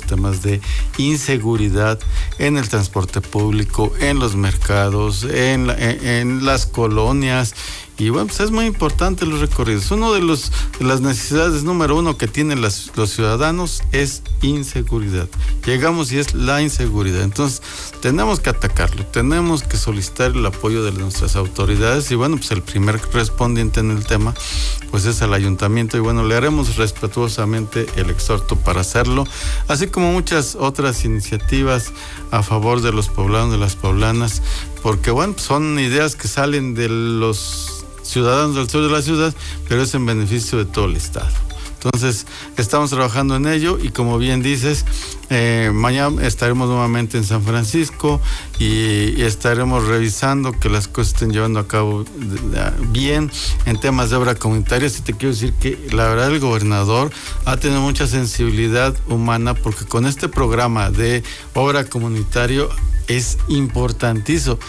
temas de inseguridad en el transporte público, en los mercados, en las colonias. Y bueno, pues es muy importante los recorridos. Uno de las necesidades número uno que tienen los ciudadanos es inseguridad. Llegamos y es la inseguridad. Entonces, tenemos que atacarlo, tenemos que solicitar el apoyo de nuestras autoridades. Y bueno, pues el primer respondiente en el tema, pues es el ayuntamiento. Y bueno, le haremos respetuosamente el exhorto para hacerlo, así como muchas otras iniciativas a favor de los poblanos, de las poblanas, porque bueno, son ideas que salen de los ciudadanos del sur de la ciudad, pero es en beneficio de todo el estado. Entonces, estamos trabajando en ello y como bien dices, mañana estaremos nuevamente en San Francisco y estaremos revisando que las cosas estén llevando a cabo bien en temas de obra comunitaria. Sí te quiero decir que la verdad el gobernador ha tenido mucha sensibilidad humana, porque con este programa de obra comunitario es importantísimo,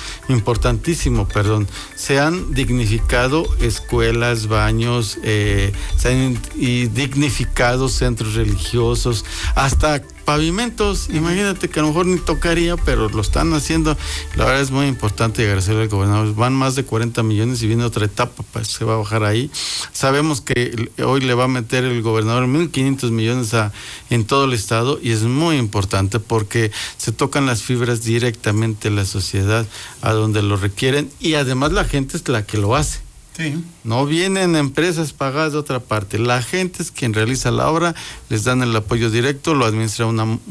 se han dignificado escuelas, baños, se han dignificado centros religiosos, hasta pavimentos. Imagínate que a lo mejor ni tocaría, pero lo están haciendo. La verdad es muy importante agradecerle al gobernador. Van más de 40 millones y viene otra etapa, pues se va a bajar ahí. Sabemos que hoy le va a meter el gobernador 1,500 millones en todo el estado, y es muy importante porque se tocan las fibras directamente en la sociedad a donde lo requieren, y además la gente es la que lo hace. Sí. No vienen empresas pagadas de otra parte, la gente es quien realiza la obra, les dan el apoyo directo, lo administra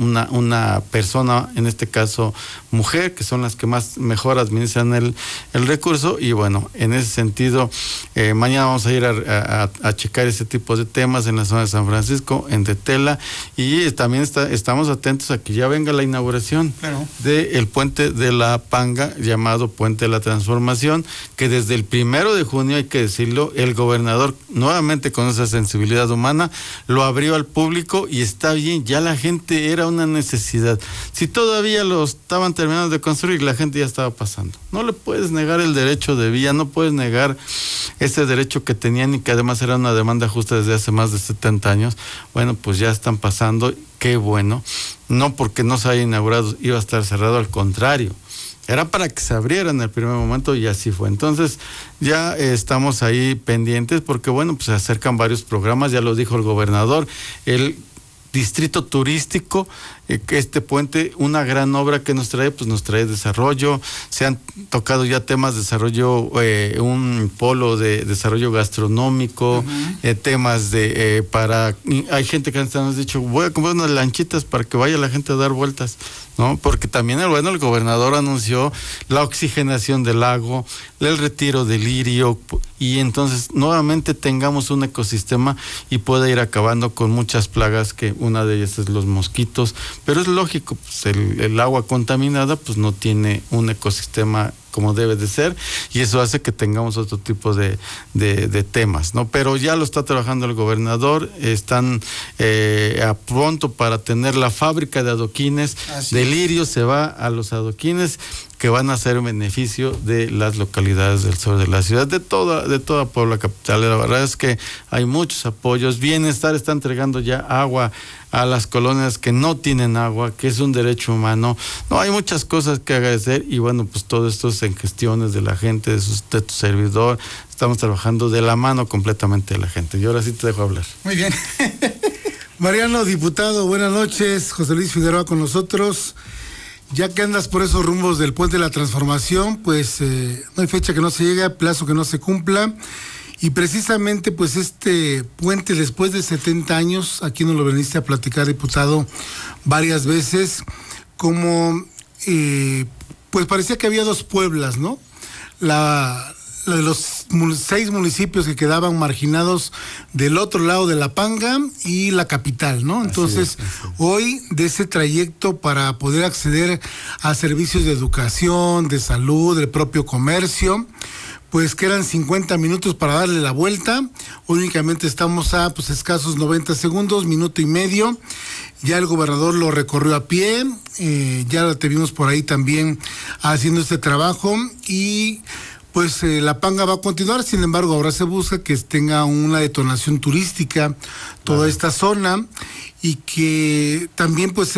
una persona, en este caso mujer, que son las que mejor administran el recurso. Y bueno, en ese sentido, mañana vamos a ir a checar ese tipo de temas en la zona de San Francisco, en Tetela, y también estamos atentos a que ya venga la inauguración del puente de la Panga, llamado Puente de la Transformación, que desde el 1 de junio, hay que decirlo, el gobernador, nuevamente con esa sensibilidad humana, lo abrió al público, y está bien, ya la gente era una necesidad. Si todavía lo estaban terminando de construir, la gente ya estaba pasando. No le puedes negar el derecho de vía, no puedes negar ese derecho que tenían, y que además era una demanda justa desde hace más de 70 años. Bueno, pues ya están pasando, qué bueno. No porque no se haya inaugurado iba a estar cerrado, al contrario. Era para que se abriera en el primer momento, y así fue. Entonces, ya estamos ahí pendientes, porque bueno, pues se acercan varios programas, ya lo dijo el gobernador, el distrito turístico, este puente, una gran obra que nos trae, pues nos trae desarrollo. Se han tocado ya temas de desarrollo, un polo de desarrollo gastronómico, temas de hay gente que nos ha dicho, voy a comprar unas lanchitas para que vaya la gente a dar vueltas, ¿no? Porque también el gobernador anunció la oxigenación del lago, el retiro del lirio, y entonces nuevamente tengamos un ecosistema y pueda ir acabando con muchas plagas, que una de ellas es los mosquitos. Pero es lógico, pues el agua contaminada pues no tiene un ecosistema como debe de ser, y eso hace que tengamos otro tipo de temas, ¿no? Pero ya lo está trabajando el gobernador, están a pronto para tener la fábrica de adoquines. Delirio se va a los adoquines, que van a ser beneficio de las localidades del sur de la ciudad, de toda Puebla capital. La verdad es que hay muchos apoyos. Bienestar está entregando ya agua a las colonias que no tienen agua, que es un derecho humano. No, hay muchas cosas que agradecer, y bueno, pues todo esto es en gestiones de la gente, de tu servidor. Estamos trabajando de la mano completamente de la gente. Y ahora sí te dejo hablar. Muy bien. Mariano, diputado, buenas noches. José Luis Figueroa con nosotros. Ya que andas por esos rumbos del Puente de la Transformación, pues no hay fecha que no se llegue, plazo que no se cumpla. Y precisamente, pues este puente, después de 70 años, aquí nos lo veniste a platicar, diputado, varias veces, como pues parecía que había dos Pueblas, ¿no? La de los 6 municipios que quedaban marginados del otro lado de la Panga y la capital, ¿no? Entonces, así es. Hoy, de ese trayecto para poder acceder a servicios de educación, de salud, del propio comercio, pues que eran 50 minutos para darle la vuelta. Únicamente estamos a escasos 90 segundos, minuto y medio. Ya el gobernador lo recorrió a pie, ya te vimos por ahí también haciendo este trabajo, y pues la Panga va a continuar. Sin embargo, ahora se busca que tenga una detonación turística toda esta zona, y que también pues